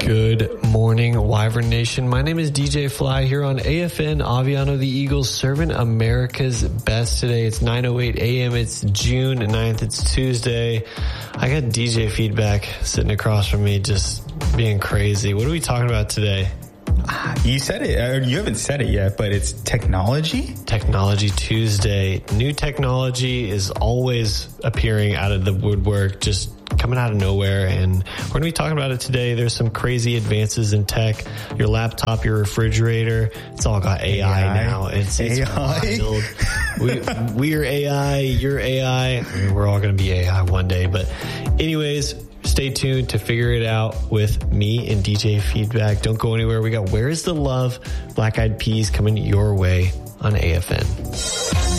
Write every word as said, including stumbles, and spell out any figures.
Good morning, Wyvern Nation. My name is D J Fly here on A F N, Aviano the Eagles, serving America's best today. It's nine oh eight a.m. It's June ninth. It's Tuesday. I got D J Feedback sitting across from me just being crazy. What are we talking about today? You said it, or you haven't said it yet, but it's technology? Technology Tuesday. New technology is always appearing out of the woodwork, just coming out of nowhere, and we're going to be talking about it today. There's some crazy advances in tech. Your laptop, your refrigerator, it's all got A I, A I now. It's, it's A I. wild. we, we are A I, you're A I. I mean, we're all going to be A I one day, but anyways, stay tuned to figure it out with me and D J Feedback. Don't go anywhere. We got Where's the Love, Black Eyed Peas coming your way on A F N.